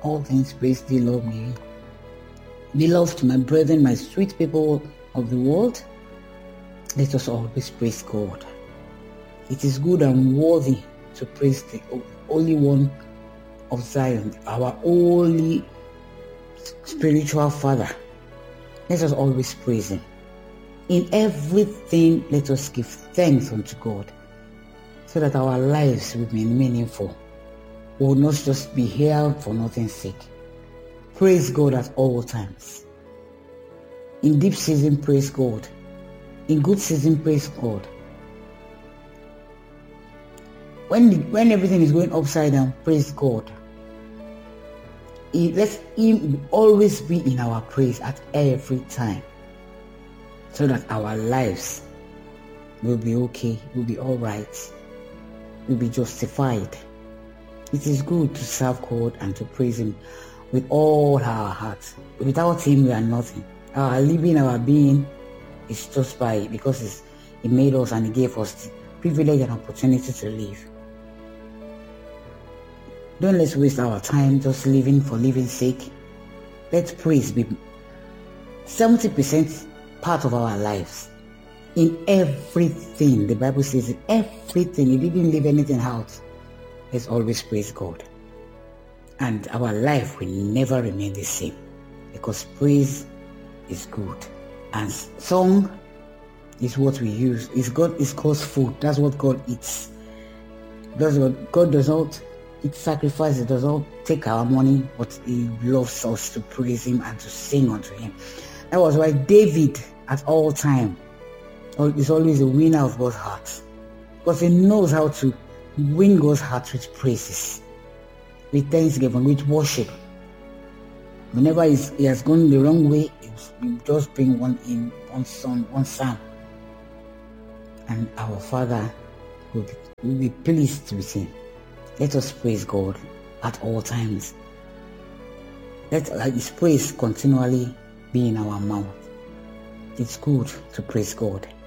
all things praise thee, Lord, me. Beloved, my brethren, my sweet people of the world, let us always praise God. It is good and worthy to praise the Holy One of Zion, our holy spiritual Father. Let us always praise Him. In everything, let us give thanks unto God, so that our lives will be meaningful. We will not just be here for nothing's sake. Praise God at all times. In deep season, praise God. In good season, praise God. When everything is going upside down, praise God. Let Him always be in our praise at every time, so that our lives will be okay, will be alright, will be justified. It is good to serve God and to praise Him with all our hearts. Without Him, we are nothing. Our living, our being is just because He made us and He gave us the privilege and opportunity to live. Don't let's waste our time just living for living's sake. Let praise be 70% part of our lives. In everything, the Bible says in everything, He didn't leave anything out. Let's always praise God. And our life will never remain the same, because praise is good. And song is what we use. It's God's food. That's what God eats. That's what God does not eat sacrifice. It does not take our money, but He loves us to praise Him and to sing unto Him. That was why David at all time is always a winner of God's heart, because he knows how to win God's heart with praises, with thanksgiving, with worship. Whenever he has gone the wrong way, you just bring one psalm, and our Father will be pleased with Him. Let us praise God at all times. Let His praise continually be in our mouth. It's good to praise God.